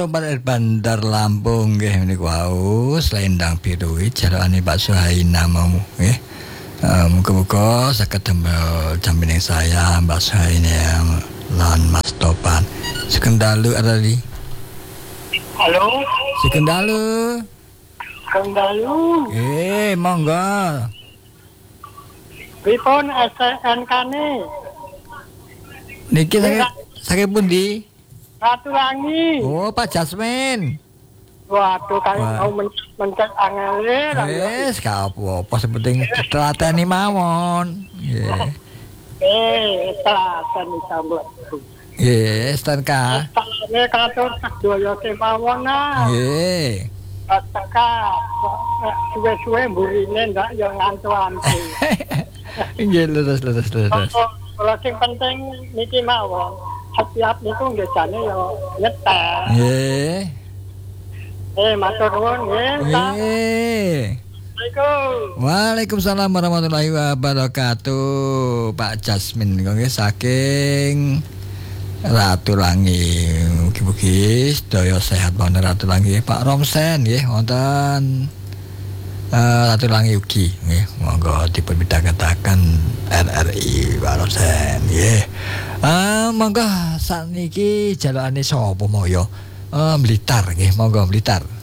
Bandar Lampung nggih niku wau selendang biru jalukane Pak Suhaina mau nggih. Muga-muga saged damel jaminan saya Mbak Suhaina lan Mas Topan. Sekendalu ada di. Halo. Sekendalu. Kendalu. Monggo. Pripun SNK-ne? Niki sakit pundi? Ratu Langi. Oh, Pak Jasmine. Waduh, kali mau mencet angele. Wes, gak apa-apa, sepenting telateni mawon. Nggih. Telaten sambut. Nggih, STNK. Ini katur sedaya kemawon nah. Nggih. Teka suwe-suwe mburine ndak yo ngantu-antu. Nggih, lurus. Kalau sing penting niki mawon. Setiap niku nggih jane yo nyetel. Nggih. Matur nuwun nggih. Nggih. Waalaikumsalam warahmatullahi wabarakatuh. Pak Jasmine nggih saking Ratu Langi. Mugi-mugi sedaya sehat wonten Ratu Langi. Pak Romsen nggih wonten Ratu Langi ugi nggih. Monggo dipun midhangetaken RRI Pak Romsen nggih. Monggo sakniki jalukane sapa moyo? Blitar nggih, monggo Blitar.